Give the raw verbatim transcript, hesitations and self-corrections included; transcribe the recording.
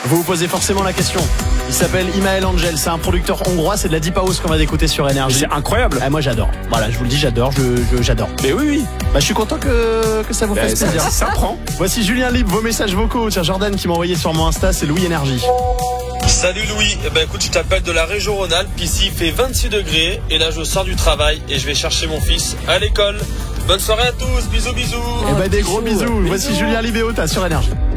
Vous vous posez forcément la question. Il s'appelle Imael Angel, c'est un producteur hongrois, c'est de la deep house qu'on va écouter sur Énergie. C'est incroyable. Ah, moi j'adore. Voilà, je vous le dis, j'adore, je, je- j'adore. Mais oui, oui. Bah, je suis content que, que ça vous Bah, fasse ça, plaisir. ça prend. Voici Julien Libre, vos messages vocaux. Tiens, Jordan qui m'a envoyé sur mon Insta, c'est Louis Énergie. Salut Louis, eh ben écoute, je t'appelle de la région Rhône-Alpes, ici il fait vingt-six degrés et là je sors du travail et je vais chercher mon fils à l'école. Bonne soirée à tous, bisous bisous. Et bah, des gros bisous. bisous. Voici Julien Libre et Ota sur Énergie.